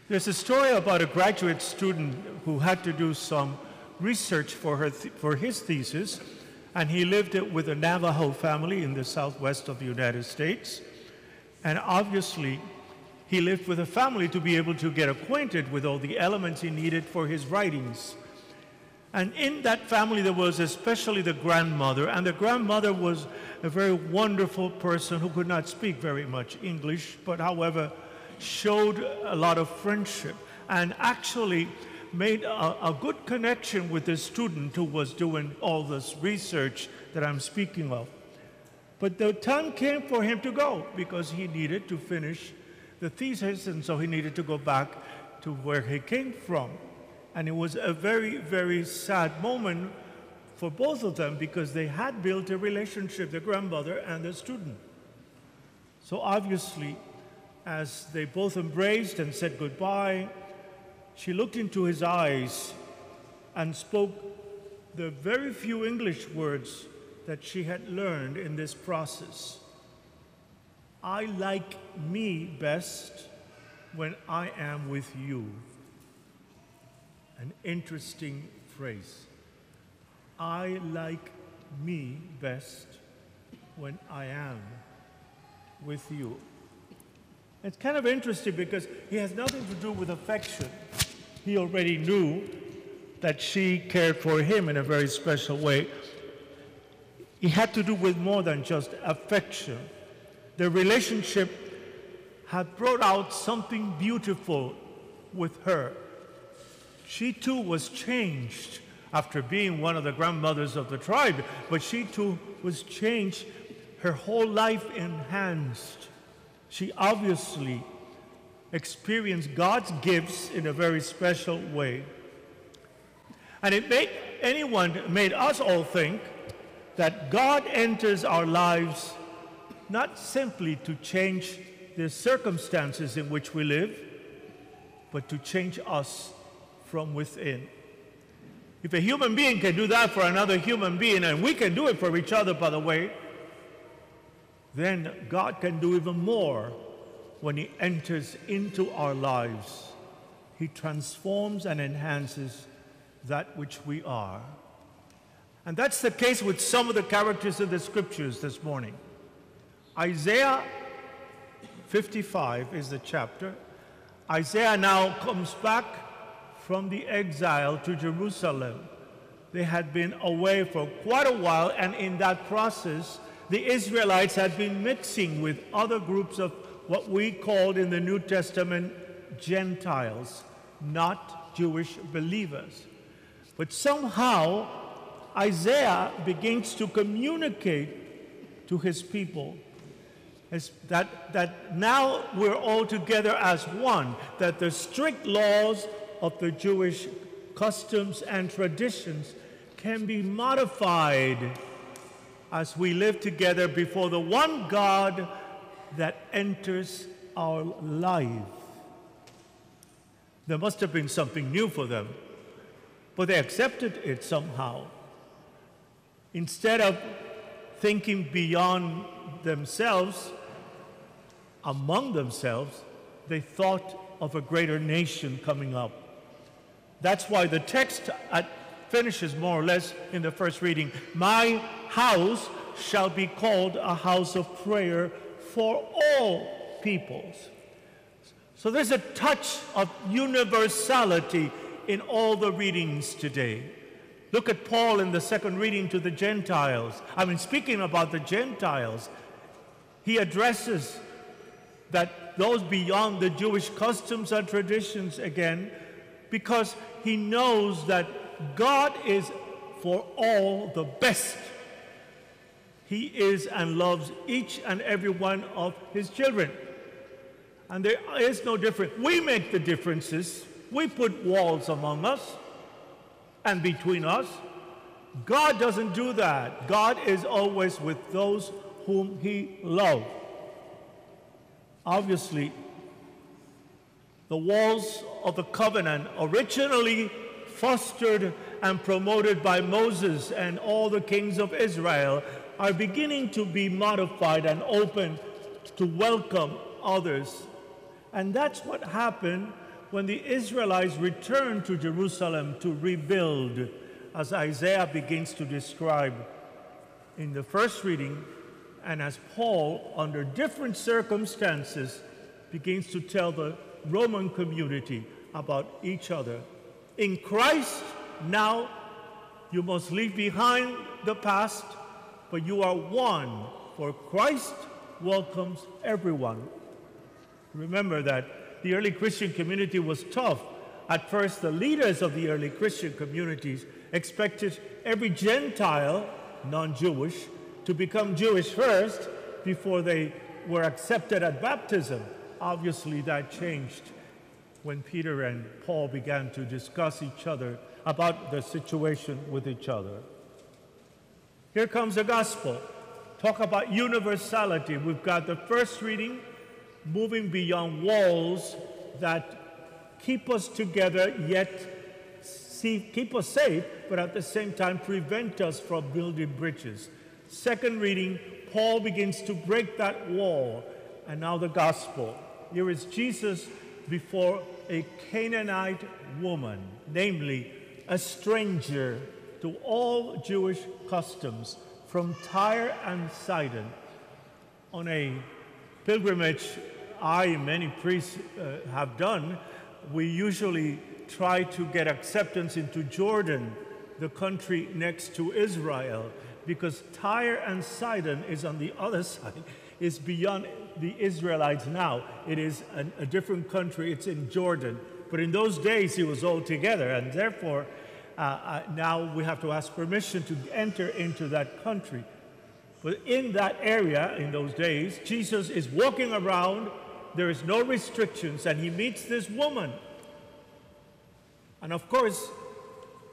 There's a story about a graduate student who had to do some research for his thesis, and he lived with a Navajo family in the southwest of the United States. And obviously, he lived with a family to be able to get acquainted with all the elements he needed for his writings. And in that family, there was especially the grandmother, and the grandmother was a very wonderful person who could not speak very much English, but however, showed a lot of friendship and actually made a good connection with the student who was doing all this research that I'm speaking of. But the time came for him to go because he needed to finish the thesis, and so he needed to go back to where he came from. And it was a very, very sad moment for both of them because they had built a relationship, the grandmother and the student. So obviously, as they both embraced and said goodbye, she looked into his eyes and spoke the very few English words that she had learned in this process. I like me best when I am with you. An interesting phrase. I like me best when I am with you. It's kind of interesting because he has nothing to do with affection. He already knew that she cared for him in a very special way. It had to do with more than just affection. The relationship had brought out something beautiful with her. She too was changed after being one of the grandmothers of the tribe, but she too was changed, her whole life enhanced. She obviously experienced God's gifts in a very special way. And it made us all think that God enters our lives not simply to change the circumstances in which we live, but to change us from within. If a human being can do that for another human being, and we can do it for each other, by the way, then God can do even more when He enters into our lives. He transforms and enhances that which we are. And that's the case with some of the characters in the scriptures this morning. Isaiah 55 is the chapter. Isaiah now comes back from the exile to Jerusalem. They had been away for quite a while, and in that process, the Israelites had been mixing with other groups of what we called in the New Testament Gentiles, not Jewish believers. But somehow, Isaiah begins to communicate to his people that now we're all together as one, that the strict laws of the Jewish customs and traditions can be modified as we live together before the one God that enters our life. There must have been something new for them, but they accepted it somehow. Instead of thinking beyond themselves, among themselves, they thought of a greater nation coming up. That's why the text finishes more or less in the first reading. My house shall be called a house of prayer for all peoples. So there's a touch of universality in all the readings today. Look at Paul in the second reading to the Gentiles. Speaking about the Gentiles, he addresses that those beyond the Jewish customs and traditions again, because he knows that God is for all the best. He is and loves each and every one of his children. And there is no difference. We make the differences. We put walls among us and between us. God doesn't do that. God is always with those whom he loves. Obviously, the walls of the covenant, originally fostered and promoted by Moses and all the kings of Israel, are beginning to be modified and open to welcome others. And that's what happened when the Israelites returned to Jerusalem to rebuild, as Isaiah begins to describe in the first reading, and as Paul, under different circumstances, begins to tell the Roman community about each other. In Christ, now you must leave behind the past, but you are one, for Christ welcomes everyone. Remember that the early Christian community was tough. At first, the leaders of the early Christian communities expected every Gentile, non-Jewish, to become Jewish first before they were accepted at baptism. Obviously, that changed when Peter and Paul began to discuss each other about the situation with each other. Here comes the gospel. Talk about universality. We've got the first reading, moving beyond walls that keep us together, yet keep us safe, but at the same time prevent us from building bridges. Second reading, Paul begins to break that wall. And now the gospel. Here is Jesus before a Canaanite woman, namely a stranger to all Jewish customs, from Tyre and Sidon. On a pilgrimage many priests have done, we usually try to get acceptance into Jordan, the country next to Israel, because Tyre and Sidon is on the other side, is beyond the Israelites now. It is a different country, it's in Jordan. But in those days, it was all together, and therefore, now we have to ask permission to enter into that country. But in that area, in those days, Jesus is walking around, there is no restrictions, and he meets this woman. And of course,